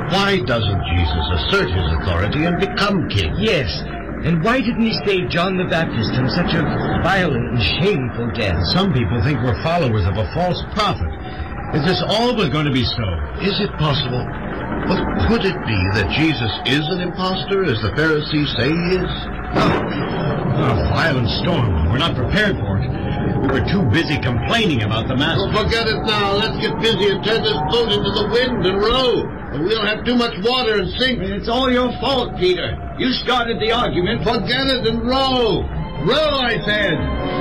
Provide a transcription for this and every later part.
Why doesn't Jesus assert his authority and become king? Yes, and why didn't he save John the Baptist from such a violent and shameful death? Some people think we're followers of a false prophet. Is this always going to be so? Is it possible? Well, could it be that Jesus is an impostor, as the Pharisees say he is? A violent storm. We're not prepared for it. We were too busy complaining about the master. Well, forget it now. Let's get busy and turn this boat into the wind and row. Or we'll have too much water and sink. It's all your fault, Peter. You started the argument. Forget it and row. Row, I said.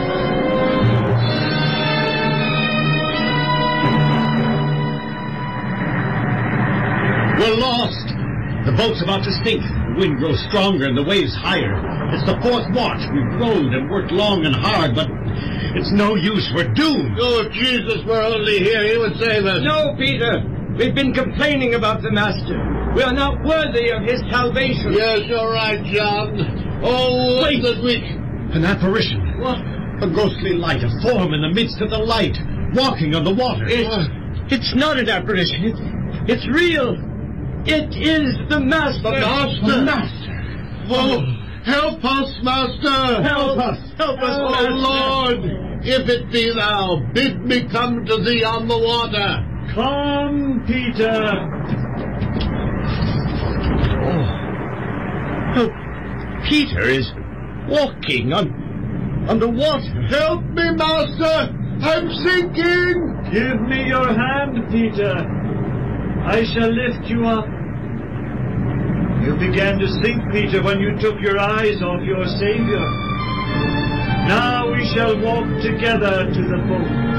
We're lost. The boat's about to sink. The wind grows stronger and the waves higher. It's the fourth watch. We've rowed and worked long and hard, but it's no use. We're doomed. Oh, if Jesus were only here, he would save us. No, Peter. We've been complaining about the Master. We are not worthy of his salvation. Yes, you're right, John. Oh, wait. That we... An apparition. What? A ghostly light, a form in the midst of the light, walking on the water. It's not an apparition. It's real. It is the Master. The Master? The Master. Oh, help us, Master. Help us. Help us, Oh, Master. Lord, if it be thou, bid me come to thee on the water. Come, Peter. Oh, Peter is walking on the water. Help me, Master. I'm sinking. Give me your hand, Peter. I shall lift you up. You began to sink, Peter, when you took your eyes off your Savior. Now we shall walk together to the boat.